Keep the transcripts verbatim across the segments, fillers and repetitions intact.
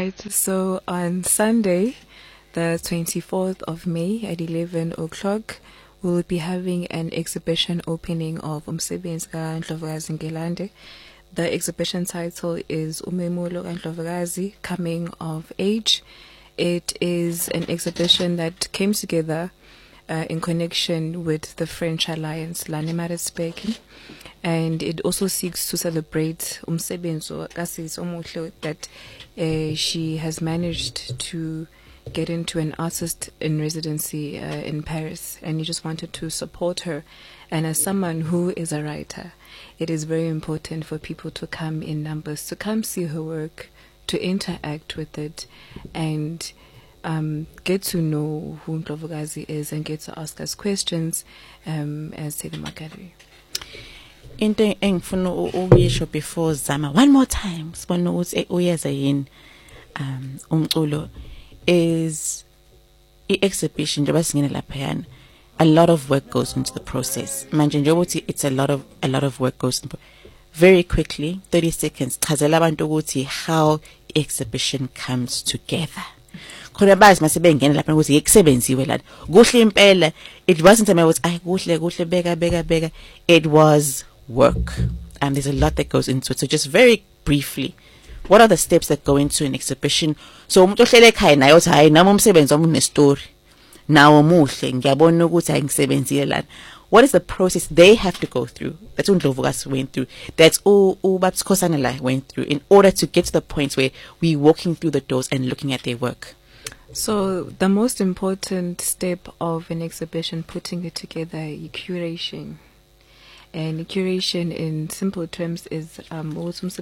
right, so on Sunday, the twenty-fourth of May at eleven o'clock, we'll be having an exhibition opening of Umsebenzi kaNdlovukazi Ngelande. The exhibition title is Umemulo kaNdlovukazi, Coming of Age. It is an exhibition that came together uh, in connection with the French Alliance, Lanemaritzburg, and it also seeks to celebrate Umsebenzi kaSisi Omuhle that uh, she has managed to get into an artist in residency uh, in Paris, and you just wanted to support her. And as someone who is a writer, it is very important for people to come in numbers, to come see her work, to interact with it, and um, get to know who Ndlovukazi is and get to ask us questions um, as Say the Gallery. Into engifuna ukuyisho before Zama one more time sibona ukuthi uyeza yini um umculo is i-exhibition njengoba singene laphayana. A lot of work goes into the process. Manje njengoba uthi it's a lot of a lot of work goes into. Very quickly, thirty seconds, chazela abantu ukuthi how exhibition comes together. Khona bazi masebengena lapha ukuthi yekusebenziwe la. Kuhle impela, it wasn't a matter of ay kuhle kuhle beka beka beka. It was work, and there's a lot that goes into it. So just very briefly, what are the steps that go into an exhibition? So umuntu ohlele ekhaya naye uthi hayi nami umsebenzi wami une story. Nawo muhle ngiyabona ukuthi ayingisebenzile lana. What is the process they have to go through? That's what Ndlovukazi went through. That's all Babs Khosanela went through in order to get to the point where we're walking through the doors and looking at their work. So the most important step of an exhibition, putting it together, is curation. And curation in simple terms is um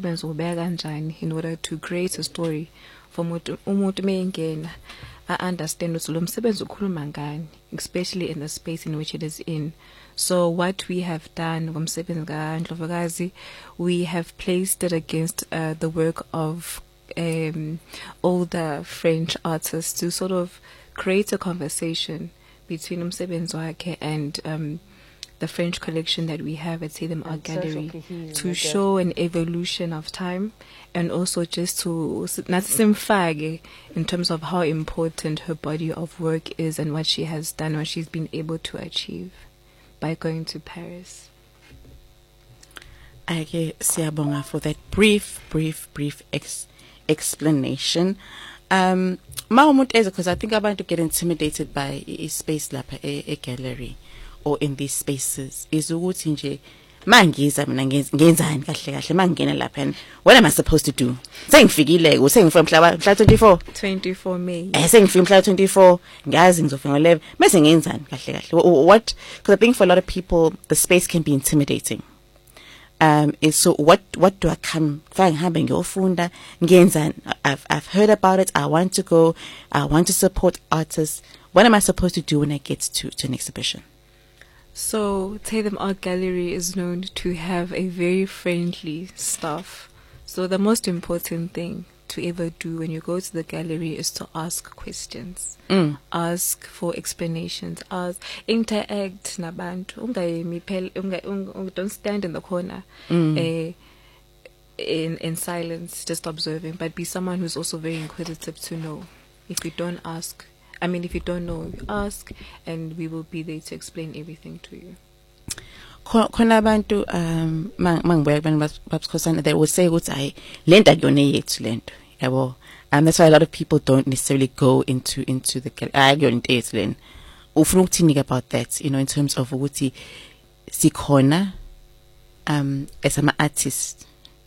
in order to create a story for umuntu mengena I understand ukuthi lo msebenzi ukhuluma ngani, especially in the space in which it is in. So what we have done ngomsebenzi kaNdlovukazi, we have placed it against uh, the work of um, older French artists to sort of create a conversation between umsebenzi wakhe and um, the French collection that we have at Say Them Art Gallery, to show an evolution of time, and also just to not simfage in terms of how important her body of work is and what she has done, what she's been able to achieve by going to Paris. Okay, siyabonga for that brief, brief, brief ex explanation. Um, because I think I'm about to get intimidated by a space like a, a gallery or in these spaces. Is ukuthi nje mangiza mina ngenzani kahle kahle mangena lapha and what am I supposed to do? Sengifikile usengifika mhla mhla twenty-four twenty-four May. Eh sengifika mhla twenty-four ngazi ngizofika eleven. Bese ngenzani kahle kahle. What, because I think for a lot of people the space can be intimidating. Um is so what what do I come ngihambe ngiyofunda ngenzani? I've I've heard about it. I want to go. I want to support artists. What am I supposed to do when I get to to an exhibition? So Say Them Art Gallery is known to have a very friendly staff. So the most important thing to ever do when you go to the gallery is to ask questions. Mm. Ask for explanations. Ask, interact nabantu. Ungayimi phela, unga don't stand in the corner mm. uh, in in silence, just observing. But be someone who's also very inquisitive to know. If you don't ask, I mean, if you don't know, you ask, and we will be there to explain everything to you. Khona abantu um mangibuya kubantu babsikhosana, they would say ukuthi hayi lento akuyona yethu lento yabo, and that's why a lot of people don't necessarily go into into the akuyona into yethu lento. Ufuna ukuthini about that, you know, in terms of ukuthi sikhona um as an artist.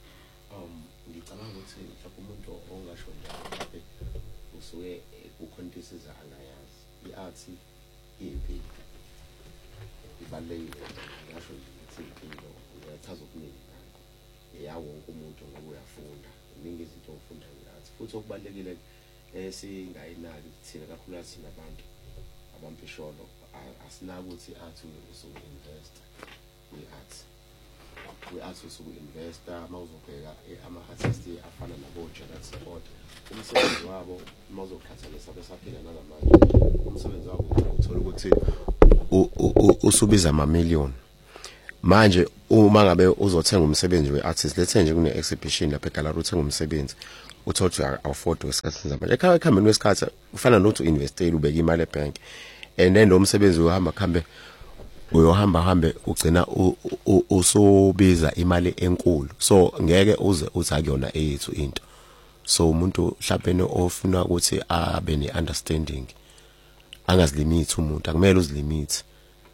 futhi okubalekile esingayinaki thina kakhulu thina abantu abampisholo asinaka ukuthi athi usuku invest we art we art usuku investor mawuzobheka ama artists afana nabo Janet Support umsebenzi wabo mawuzokhathalisa besaphila nalamanje umsebenzi wabo uthola ukuthi usubiza ama million. Manje uma ngabe uzothenga umsebenzi weartist lethe nje kune exhibition lapha eGallery uthenga umsebenzi uthola ukuthi afford wesikhathi zamanje ekhaya ekhambeni wesikhathi ufana nokuthi investele ubeka imali ebank and then lo msebenzi uhamba khambe uyohamba hambe ugcina usobiza imali enkulu so ngeke uze uthi akuyona eyethu into so umuntu mhlawumbe ofuna ukuthi abe ne understanding angazilimit umuntu akumele uzilimit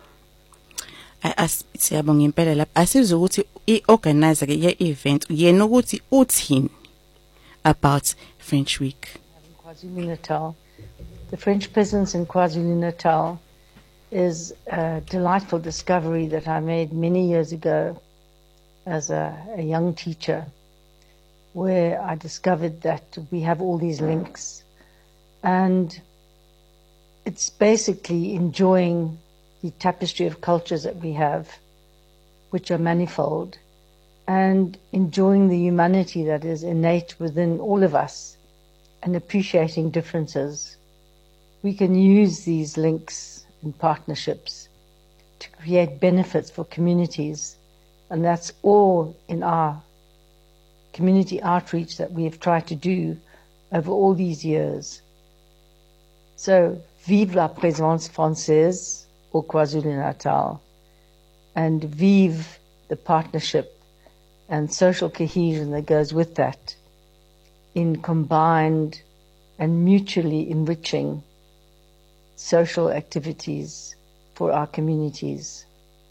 as siyabonga impela lapha asiza ukuthi iorganizer ke ye event yena ukuthi uthini about French Week in KwaZulu-Natal. The French presence in KwaZulu-Natal is a delightful discovery that I made many years ago as a, a young teacher, where I discovered that we have all these links, and it's basically enjoying the tapestry of cultures that we have, which are manifold, and enjoying the humanity that is innate within all of us and appreciating differences. We can use these links and partnerships to create benefits for communities, and that's all in our community outreach that we have tried to do over all these years. So, vive la présence française au KwaZulu-Natal, and vive the partnership and social cohesion that goes with that in combined and mutually enriching social activities for our communities.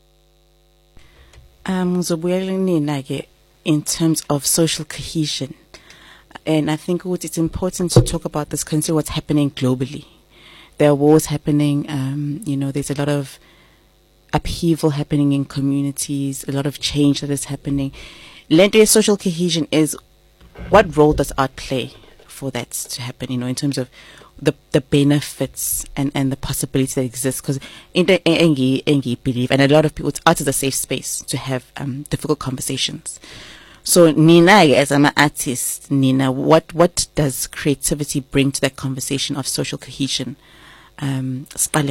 Um, in terms of social cohesion, and I think it's important to talk about this, consider what's happening globally. There are wars happening, um, you know, there's a lot of upheaval happening in communities, a lot of change that is happening. Lento social cohesion is, what role does art play for that to happen, you know, in terms of the the benefits and, and the possibilities that exist? Because in the engi engi believe, and a lot of people, art is a safe space to have um, difficult conversations. So Nina, as an artist, Nina, what what does creativity bring to that conversation of social cohesion? Um,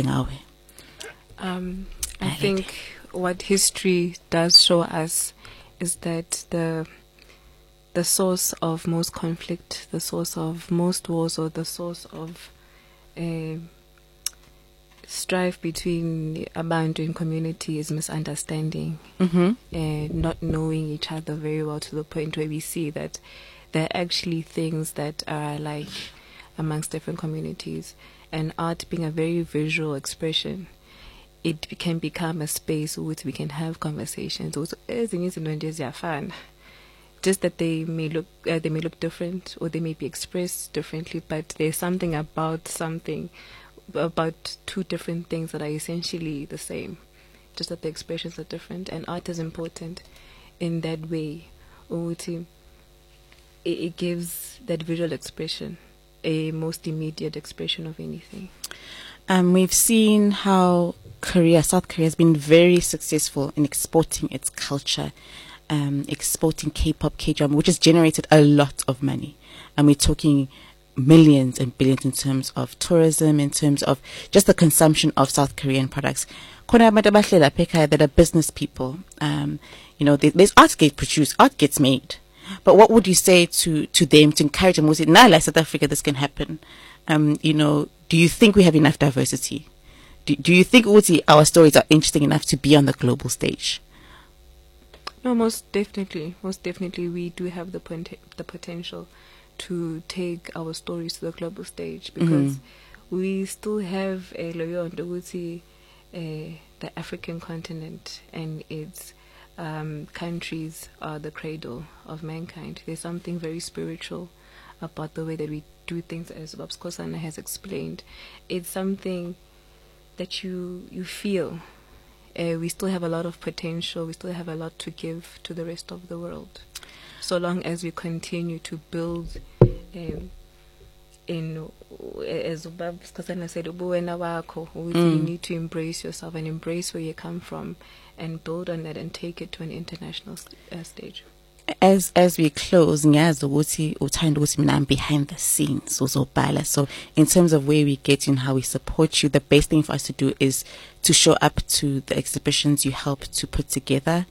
um, I think what history does show us is that the the source of most conflict, the source of most wars, or the source of uh, strife between abantu in community is misunderstanding, mm-hmm. and not knowing each other very well, to the point where we see that there are actually things that are alike amongst different communities. And art being a very visual expression, it can become a space which we can have conversations. Also, just that they may look uh, they may look different, or they may be expressed differently, but there's something about something about two different things that are essentially the same, just that the expressions are different. And art is important in that way. It, it gives that visual expression a most immediate expression of anything. Um, we've seen how Korea, South Korea, has been very successful in exporting its culture, um, exporting K-pop, K-drama, which has generated a lot of money. And we're talking millions and billions in terms of tourism, in terms of just the consumption of South Korean products. That are business people. Um, you know, there's art gets produced, art gets made. But what would you say to, to them to encourage them? Was it now, like South Africa, this can happen? Um, you know, do you think we have enough diversity? Do, do you think our stories are interesting enough to be on the global stage? No, most definitely. Most definitely, we do have the pot- the potential to take our stories to the global stage, because mm-hmm. we still have a loyo ndokuthi uh, the African continent and its um, countries are the cradle of mankind. There's something very spiritual about the way that we do things, as Babs Kosana has explained. It's something that you you feel. Uh, we still have a lot of potential. We still have a lot to give to the rest of the world, so long as we continue to build um, in, as Babs Kosana said, mm. you need to embrace yourself and embrace where you come from, and build on that and take it to an international st- uh, stage. As as we close, ngiyazi ukuthi uthanda ukuthi mina I'm behind the scenes uzobhala. So in terms of where we get you and how we support you, the best thing for us to do is to show up to the exhibitions you help to put together.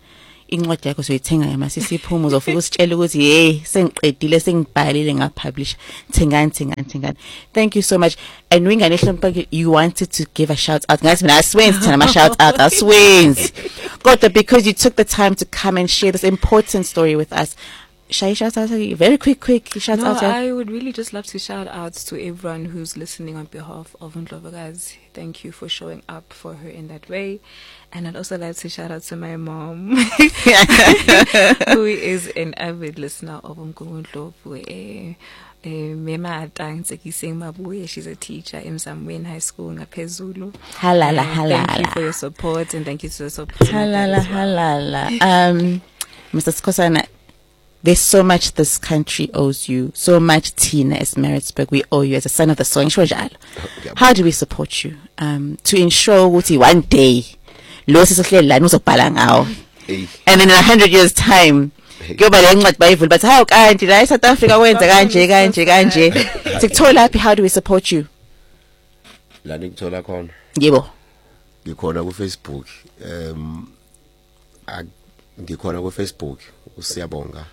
incwadi yakho soyithenga emasisi iphumo uzofika usitshela ukuthi hey sengiqedile sengibhalile ngapublish thengani thengani thengani. Thank you so much. And wingane hlompa you wanted to give a shout out ngathi mina aswenzi thina ma shout out aswenzi kodwa because you took the time to come and share this important story with us. Shall you shout out very quick quick shout no, out to I would really just love to shout out to everyone who's listening on behalf of Ndlovakazi. Thank you for showing up for her in that way. And I'd also like to shout out to my mom who is an avid listener of Umgungundlovu. Mema Tangsekising Mabuye, she's a teacher in Mzamweni High School in Apezulu. Halala uh, halala. Thank you for your support and thank you for your support. Halala halala. Um Mister Skosana, there's so much this country owes you, so much Tina as Maritzburg we owe you as a son of the soil. How do we support you um, to ensure that one day, and then in a hundred years' time, but how can South Africa how do we support you? Yebo. Ngikhona ku Facebook. Um ngikhona ku Facebook. Usiyabonga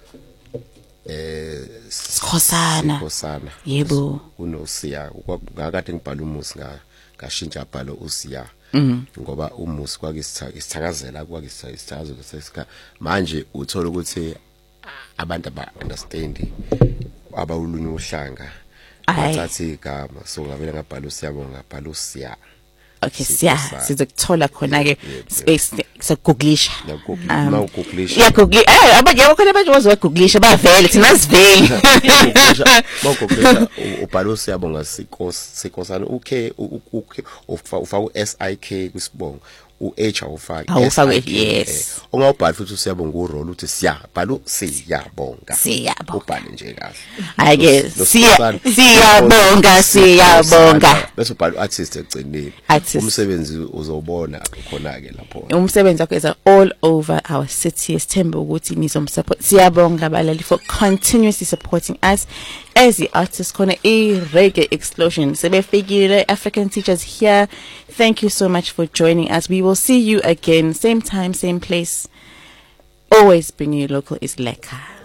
eh Sikhosana Sikhosana yebo unosiya ngakade ngibhala umusi nga ngashintsha bhala usiya ngoba umusi kwakisithakazela kwakisithakazela sesika manje uthola ukuthi abantu aba understand abawulunye uhlanga bathathe igama so ngavela ngabhala usiyabonga bhala usiya. Okay, siya sizokuthola khona ke space sokugooglisha uma ugooglisha ya google eh abanye bakhona abantu bazoguglisha bavele thina sivele bagooglisha ubhala usiyabonga sikosi sikosana ukhe ukhe ufaka u-sik kwisibongo u-h awufaki awufaki yes ungawubhala futhi usiyabonga urole uthi siya bhala siyabonga siyabonga ubhale nje kahle I guess siya siyabonga siyabonga bese ubhala artist egcinile umsebenzi uzobona khona ke lapho umsebenzi wakho is all over our city esithemba ukuthi nizomsupport siyabonga balali for continuously supporting us as the artists khona a reggae explosion sebefikile African teachers here. Thank you so much for joining us. We will see you again same time same place. Always bring you local is lekker.